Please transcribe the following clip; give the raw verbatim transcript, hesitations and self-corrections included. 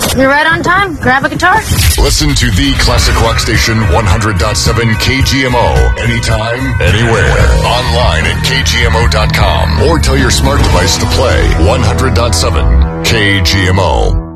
You're right on time. Grab a guitar. Listen to the classic rock station one hundred point seven K G M O anytime, anywhere. Online at K G M O dot com or tell your smart device to play one hundred point seven K G M O.